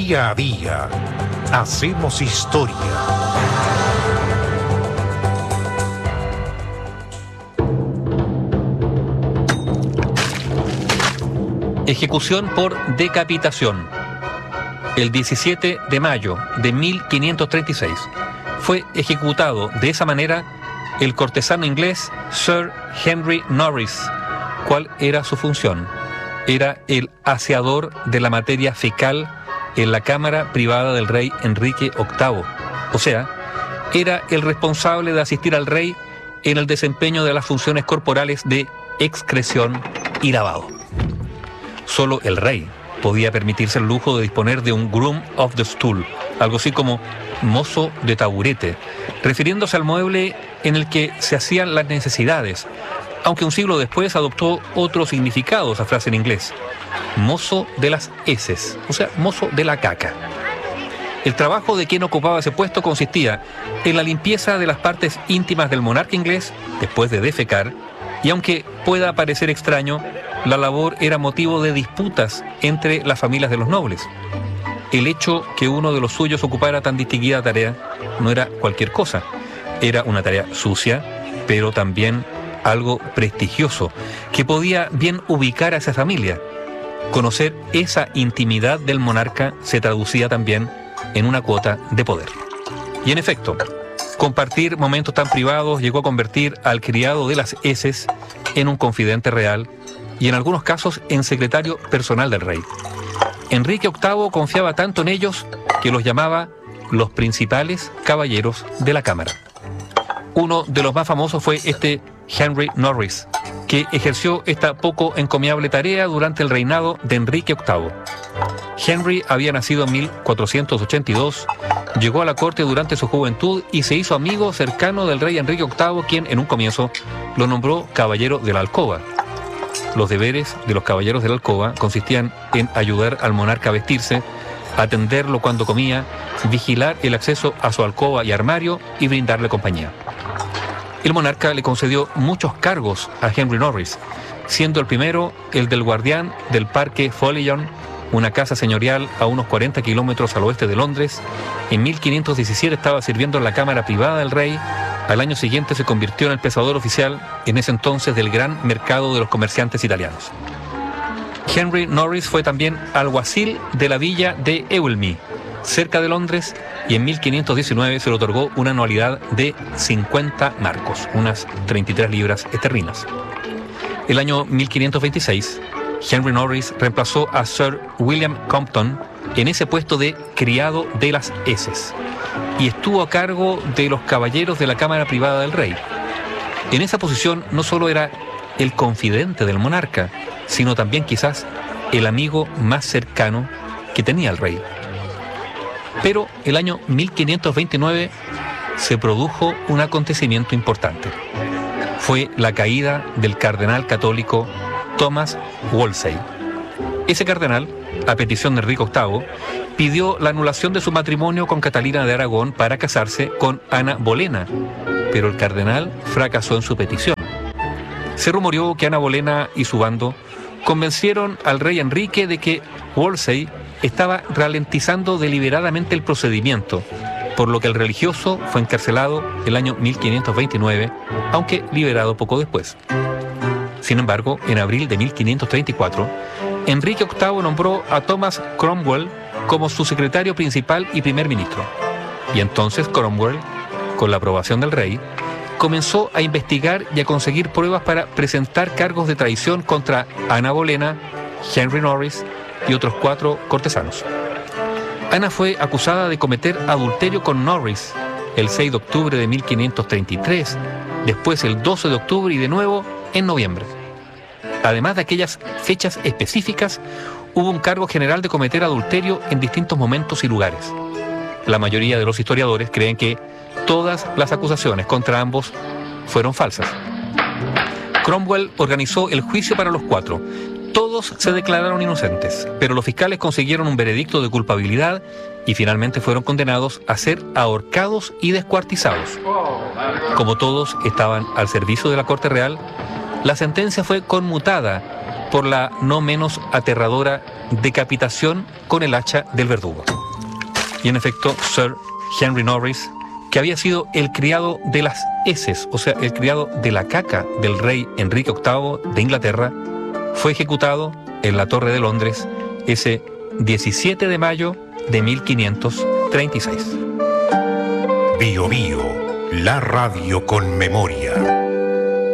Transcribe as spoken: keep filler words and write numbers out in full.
Día a día hacemos historia. Ejecución por decapitación. El diecisiete de mayo de mil quinientos treinta y seis fue ejecutado de esa manera el cortesano inglés Sir Henry Norris. ¿Cuál era su función? Era el aseador de la materia fecal en la cámara privada del rey Enrique octavo. O sea, era el responsable de asistir al rey en el desempeño de las funciones corporales de excreción y lavado. Solo el rey podía permitirse el lujo de disponer de un groom of the stool, algo así como mozo de taburete, refiriéndose al mueble en el que se hacían las necesidades, aunque un siglo después adoptó otro significado esa frase en inglés: mozo de las heces, o sea, mozo de la caca. El trabajo de quien ocupaba ese puesto consistía en la limpieza de las partes íntimas del monarca inglés después de defecar, y aunque pueda parecer extraño, la labor era motivo de disputas entre las familias de los nobles. El hecho que uno de los suyos ocupara tan distinguida tarea no era cualquier cosa. Era una tarea sucia, pero también algo prestigioso, que podía bien ubicar a esa familia. Conocer esa intimidad del monarca se traducía también en una cuota de poder. Y en efecto, compartir momentos tan privados llegó a convertir al criado de las heces en un confidente real y en algunos casos en secretario personal del rey. Enrique octavo confiaba tanto en ellos que los llamaba los principales caballeros de la cámara. Uno de los más famosos fue este Henry Norris, que ejerció esta poco encomiable tarea durante el reinado de Enrique octavo. Henry había nacido en mil cuatrocientos ochenta y dos, llegó a la corte durante su juventud y se hizo amigo cercano del rey Enrique octavo, quien en un comienzo lo nombró caballero de la alcoba. Los deberes de los caballeros de la alcoba consistían en ayudar al monarca a vestirse, atenderlo cuando comía, vigilar el acceso a su alcoba y armario y brindarle compañía. El monarca le concedió muchos cargos a Henry Norris, siendo el primero el del guardián del Parque Follion, una casa señorial a unos cuarenta kilómetros al oeste de Londres. En mil quinientos diecisiete estaba sirviendo en la cámara privada del rey. Al año siguiente se convirtió en el pesador oficial, en ese entonces del gran mercado de los comerciantes italianos. Henry Norris fue también alguacil de la villa de Ewelme, cerca de Londres, y en mil quinientos diecinueve se le otorgó una anualidad de cincuenta marcos, unas treinta y tres libras esterlinas. El año mil quinientos veintiséis, Henry Norris reemplazó a Sir William Compton en ese puesto de criado de las heces y estuvo a cargo de los caballeros de la cámara privada del rey. En esa posición no solo era el confidente del monarca, sino también quizás el amigo más cercano que tenía el rey. Pero el año mil quinientos veintinueve se produjo un acontecimiento importante. Fue la caída del cardenal católico Thomas Wolsey. Ese cardenal, a petición de Enrique octavo, pidió la anulación de su matrimonio con Catalina de Aragón para casarse con Ana Bolena, pero el cardenal fracasó en su petición. Se rumoreó que Ana Bolena y su bando convencieron al rey Enrique de que Wolsey estaba ralentizando deliberadamente el procedimiento, por lo que el religioso fue encarcelado el año mil quinientos veintinueve, aunque liberado poco después. Sin embargo, en abril de mil quinientos treinta y cuatro, Enrique octavo nombró a Thomas Cromwell como su secretario principal y primer ministro. Y entonces Cromwell, con la aprobación del rey, comenzó a investigar y a conseguir pruebas para presentar cargos de traición contra Ana Bolena, Henry Norris y otros cuatro cortesanos. Ana fue acusada de cometer adulterio con Norris el seis de octubre de mil quinientos treinta y tres, después el doce de octubre y de nuevo en noviembre. Además de aquellas fechas específicas, hubo un cargo general de cometer adulterio en distintos momentos y lugares. La mayoría de los historiadores creen que todas las acusaciones contra ambos fueron falsas. Cromwell organizó el juicio para los cuatro. Todos se declararon inocentes, pero los fiscales consiguieron un veredicto de culpabilidad y finalmente fueron condenados a ser ahorcados y descuartizados. Como todos estaban al servicio de la corte real, la sentencia fue conmutada por la no menos aterradora decapitación con el hacha del verdugo. Y en efecto, Sir Henry Norris, que había sido el criado de las heces, o sea, el criado de la caca del rey Enrique octavo de Inglaterra, fue ejecutado en la Torre de Londres ese diecisiete de mayo de mil quinientos treinta y seis. Bio Bio, la radio con memoria.